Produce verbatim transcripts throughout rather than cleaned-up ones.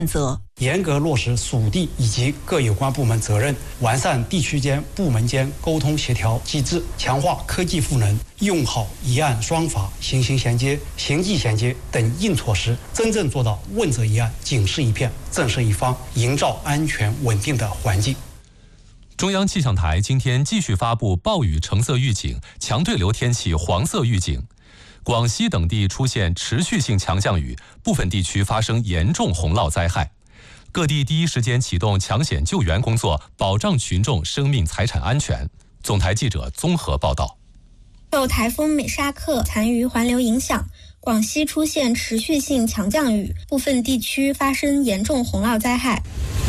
责， 严格落实属地以及各有关部门责任，完善地区间、部门间沟通协调机制，强化科技赋能，用好一案双罚、行刑衔接、刑纪衔接等硬措施，真正做到问责一案、警示一片、震慑一方，营造安全稳定的环境。 中央气象台今天继续发布暴雨橙色预警、强对流天气黄色预警。广西等地出现持续性强降雨，部分地区发生严重洪涝灾害。各地第一时间启动抢险救援工作，保障群众生命财产安全。总台记者综合报道。 受台风美沙克残余环流影响，广西出现持续性强降雨，部分地区发生严重洪涝灾害。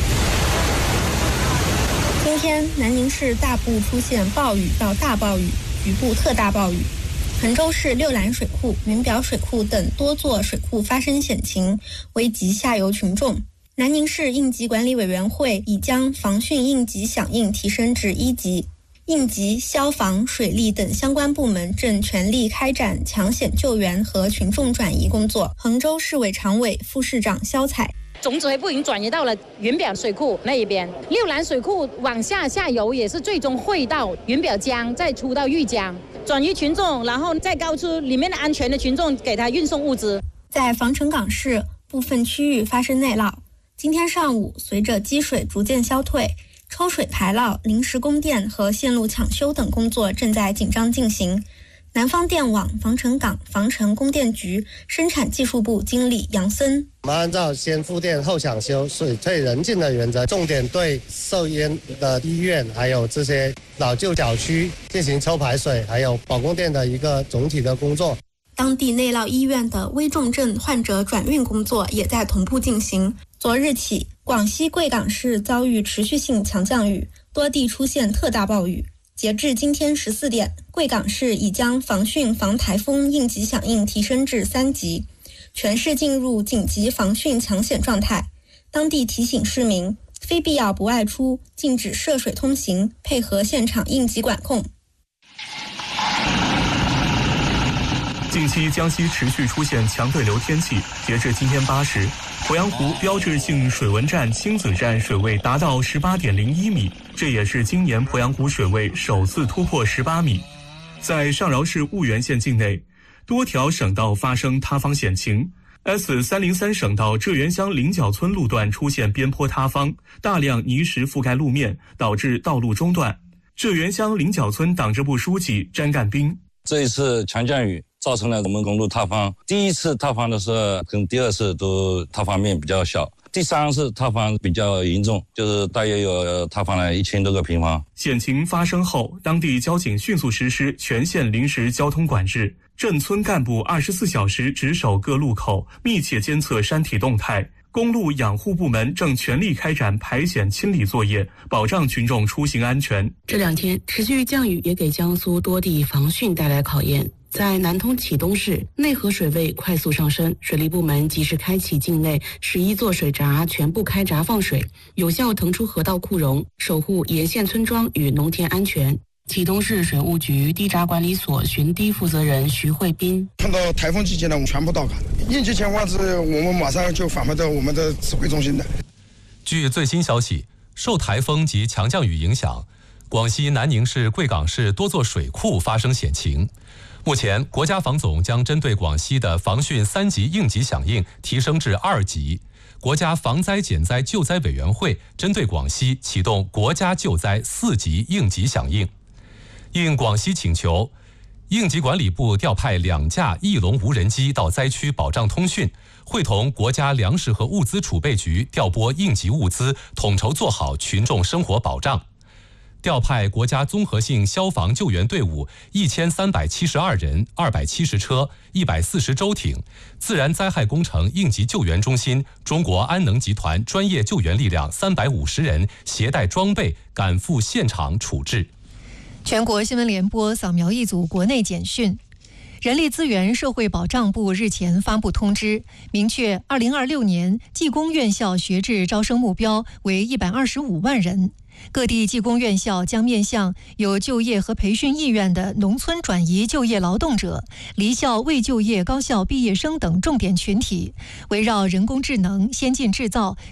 今天，南宁市大部出现暴雨到大暴雨，局部特大暴雨。衡州市六兰水库、云表水库等多座水库发生险情，危及下游群众。南宁市应急管理委员会已将防汛应急响应提升至一级，应急、消防、水利等相关部门正全力开展抢险救援和群众转移工作。衡州市委常委、副市长肖彩。 总指挥部已经转移到了云表水库那一边，六兰水库往下下游也是最终汇到云表江，再出到玉江，转移群众，然后再告知里面的安全的群众，给他运送物资。 在防城港市部分区域发生内涝，今天上午随着积水逐渐消退，抽水排涝、临时供电和线路抢修等工作正在紧张进行。南方电网防城港防城供电局生产技术部经理杨森， 我们按照先复电后抢修、水退人进的原则，重点对受淹的医院还有这些老旧小区进行抽排水，还有保供电的一个总体的工作。 当地内涝医院的危重症患者转运工作也在同步进行。昨日起，广西贵港市遭遇持续性强降雨，多地出现特大暴雨。截至今天十四点，贵港市已将防汛防台风应急响应提升至三级，全市进入紧急防汛抢险状态。当地提醒市民，非必要不外出，禁止涉水通行，配合现场应急管控。 近期江西持续出现强对流天气，截至今天八时，鄱阳湖标志性水文站星子站水位达到 十八点零一米，这也是今年鄱阳湖水位首次突破十八米。在上饶市婺源县境内，多条省道发生塌方险情。S 三零三 省道浙源乡菱角村路段出现边坡塌方，大量泥石覆盖路面，导致道路中断。浙源乡菱角村党支部书记詹干兵， 这一次强降雨造成了我们公路塌方，第一次塌方的时候跟第二次都塌方面比较小，第三次塌方比较严重，就是大约有塌方了一千多个平方。 险情发生后，当地交警迅速实施全县临时交通管制，镇村干部二十四小时值守各路口，密切监测山体动态。公路养护部门正全力开展排险清理作业，保障群众出行安全。 这两天持续降雨也给江苏多地防汛带来考验。在南通启东市，内河水位快速上升，水利部门及时开启境内十一座水闸全部开闸放水，有效腾出河道库容，守护沿线村庄与农田安全。启东市水务局地闸管理所巡堤负责人徐慧斌， 碰到台风季节呢，我们全部到岗，应急情况是我们马上就返回到我们的指挥中心的。 据最新消息，受台风及强降雨影响，广西南宁市、贵港市多座水库发生险情。目前，国家防总将针对广西的防汛三级应急响应提升至二级。国家防灾减灾救灾委员会针对广西启动国家救灾四级应急响应。应广西请求，应急管理部调派两架翼龙无人机到灾区保障通讯，会同国家粮食和物资储备局调拨应急物资，统筹做好群众生活保障。调派国家综合性消防救援队伍一千三百七十二人、二百七十车、一百四十舟艇，自然灾害工程应急救援中心中国安能集团专业救援力量三百五十人，携带装备赶赴现场处置。 全国新闻联播扫描一组国内简讯。 人力资源社会保障部日前发布通知，明确二零二六年技工院校学制招生目标为一百二十五万人。各地技工院校将面向有就业和培训意愿的农村转移就业劳动者、离校未就业高校毕业生等重点群体，围绕人工智能、先进制造、